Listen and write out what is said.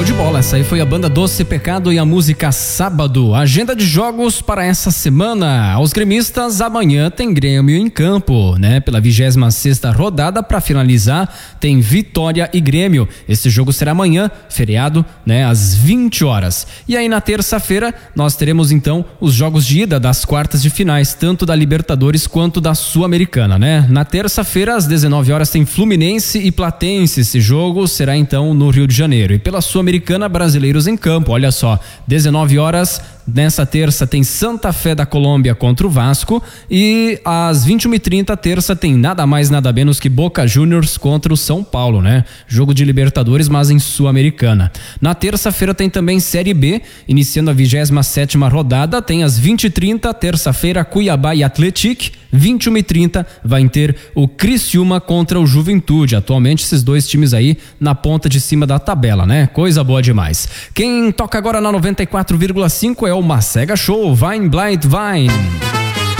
Show de bola, essa aí foi a banda Doce Pecado e a música Sábado. Agenda de jogos para essa semana. Aos gremistas, amanhã tem Grêmio em campo, né? Pela 26ª rodada, para finalizar, tem Vitória e Grêmio. Esse jogo será amanhã, feriado, né? Às 20 horas. E aí na terça-feira, nós teremos então os jogos de ida das quartas de finais, tanto da Libertadores quanto da Sul-Americana, né? Na terça-feira, às 19 horas, tem Fluminense e Platense. Esse jogo será então no Rio de Janeiro. E pela Sul-Americana, brasileiros em campo, olha só, 19 horas nessa terça tem Santa Fé da Colômbia contra o Vasco e às 21h30 terça tem nada mais nada menos que Boca Juniors contra o São Paulo, né? Jogo de Libertadores, mas em Sul-Americana. Na terça-feira tem também Série B, iniciando a 27ª rodada, tem às 20h30, terça-feira, Cuiabá e Atlético, 21h30 vai ter o Criciúma contra o Juventude. Atualmente esses dois times aí na ponta de cima da tabela, né? Coisa boa demais. Quem toca agora na 94,5 é o Macega Show, Vine Blind Vine.